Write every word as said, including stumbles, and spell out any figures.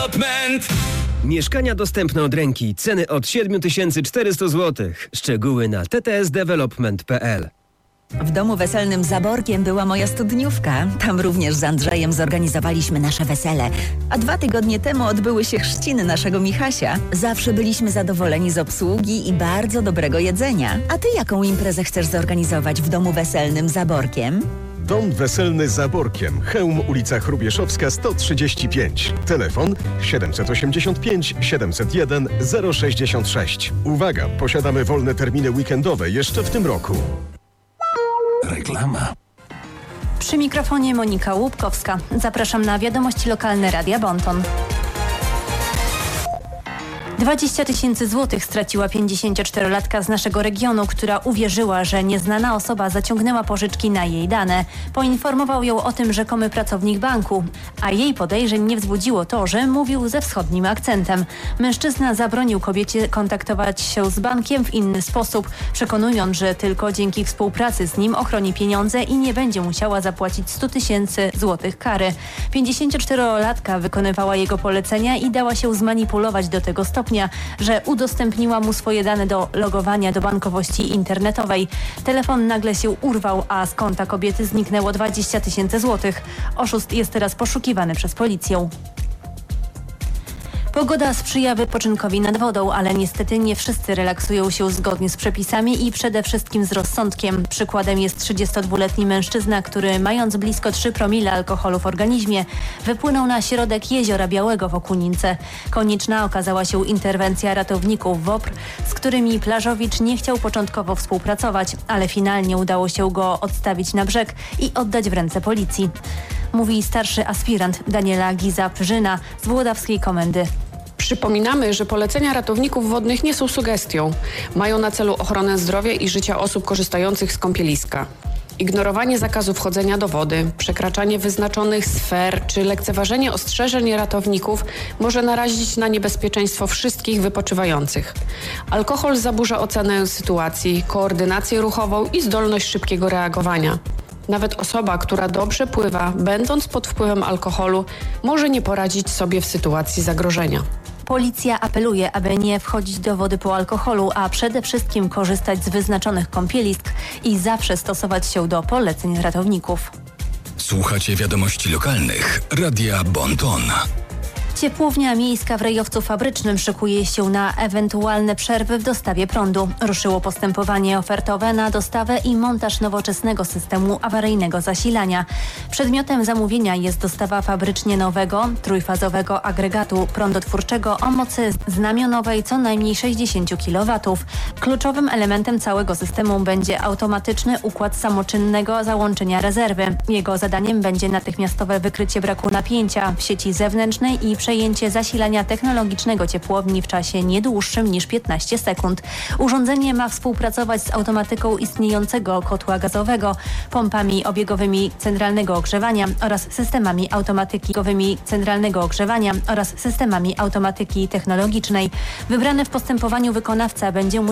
Development. Mieszkania dostępne od ręki. Ceny od siedem tysięcy czterysta złotych. Szczegóły na t t s development kropka p l. W domu weselnym Zaborkiem była moja studniówka. Tam również z Andrzejem zorganizowaliśmy nasze wesele. A dwa tygodnie temu odbyły się chrzciny naszego Michasia. Zawsze byliśmy zadowoleni z obsługi i bardzo dobrego jedzenia. A ty jaką imprezę chcesz zorganizować w domu weselnym Zaborkiem? Dom weselny Zaborkiem. Chełm, ulica Hrubieszowska sto trzydzieści pięć. Telefon siedem osiem pięć siedem zero jeden zero sześć sześć. Uwaga, posiadamy wolne terminy weekendowe jeszcze w tym roku. Reklama. Przy mikrofonie Monika Łupkowska. Zapraszam na wiadomości lokalne Radia Bonton. dwadzieścia tysięcy złotych straciła pięćdziesięcioczterolatka z naszego regionu, która uwierzyła, że nieznana osoba zaciągnęła pożyczki na jej dane. Poinformował ją o tym rzekomy pracownik banku, a jej podejrzeń nie wzbudziło to, że mówił ze wschodnim akcentem. Mężczyzna zabronił kobiecie kontaktować się z bankiem w inny sposób, przekonując, że tylko dzięki współpracy z nim ochroni pieniądze i nie będzie musiała zapłacić sto tysięcy złotych kary. pięćdziesięcioczterolatka wykonywała jego polecenia i dała się zmanipulować do tego stopnia, że udostępniła mu swoje dane do logowania do bankowości internetowej. Telefon nagle się urwał, a z konta kobiety zniknęło dwadzieścia tysięcy złotych. Oszust jest teraz poszukiwany przez policję. Pogoda sprzyja wypoczynkowi nad wodą, ale niestety nie wszyscy relaksują się zgodnie z przepisami i przede wszystkim z rozsądkiem. Przykładem jest trzydziestodwuletni mężczyzna, który mając blisko trzy promile alkoholu w organizmie, wypłynął na środek Jeziora Białego w Okunince. Konieczna okazała się interwencja ratowników WOPR, z którymi plażowicz nie chciał początkowo współpracować, ale finalnie udało się go odstawić na brzeg i oddać w ręce policji. Mówi starszy aspirant Daniela Giza-Przyna z Włodawskiej Komendy. Przypominamy, że polecenia ratowników wodnych nie są sugestią. Mają na celu ochronę zdrowia i życia osób korzystających z kąpieliska. Ignorowanie zakazu wchodzenia do wody, przekraczanie wyznaczonych sfer czy lekceważenie ostrzeżeń ratowników może narazić na niebezpieczeństwo wszystkich wypoczywających. Alkohol zaburza ocenę sytuacji, koordynację ruchową i zdolność szybkiego reagowania. Nawet osoba, która dobrze pływa, będąc pod wpływem alkoholu, może nie poradzić sobie w sytuacji zagrożenia. Policja apeluje, aby nie wchodzić do wody po alkoholu, a przede wszystkim korzystać z wyznaczonych kąpielisk i zawsze stosować się do poleceń ratowników. Słuchacie wiadomości lokalnych Radia Bonton. Ciepłownia miejska w Rejowcu Fabrycznym szykuje się na ewentualne przerwy w dostawie prądu. Ruszyło postępowanie ofertowe na dostawę i montaż nowoczesnego systemu awaryjnego zasilania. Przedmiotem zamówienia jest dostawa fabrycznie nowego, trójfazowego agregatu prądotwórczego o mocy znamionowej co najmniej sześćdziesiąt kilowatów. Kluczowym elementem całego systemu będzie automatyczny układ samoczynnego załączenia rezerwy. Jego zadaniem będzie natychmiastowe wykrycie braku napięcia w sieci zewnętrznej i przejęcie zasilania technologicznego ciepłowni w czasie nie dłuższym niż piętnaście sekund. Urządzenie ma współpracować z automatyką istniejącego kotła gazowego, pompami obiegowymi centralnego ogrzewania oraz systemami automatyki obiegowymi centralnego ogrzewania oraz systemami automatyki technologicznej. Wybrany w postępowaniu wykonawca będzie